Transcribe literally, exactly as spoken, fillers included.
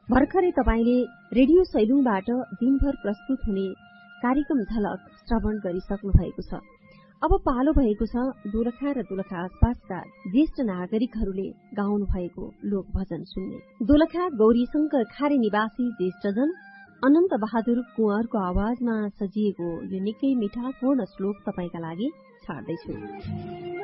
भर्खरै तपाईले रेडियो सैलुङबाट दिनभर प्रस्तुत हुने कार्यक्रम झलक श्रवण गरिसक्नु भएको छ। अब पालो भएको छ दोलखा र दोलखा आसपासका ज्येष्ठ नागरिकहरूले गाउनु भएको लोक भजन सुन्ने। दोलखा गौरीशंकर खारे निवासी ज्येष्ठजन अनन्त बहादुर कुँवरको आवाजमा सजिएको यो निकै मिठासपूर्ण श्लोक तपाईका लागि छाड्दैछु।